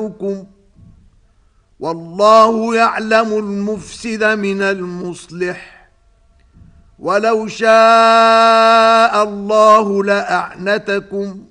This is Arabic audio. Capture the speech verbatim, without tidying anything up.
والله يعلم المفسد من المصلح ولو شاء الله لأعنتكم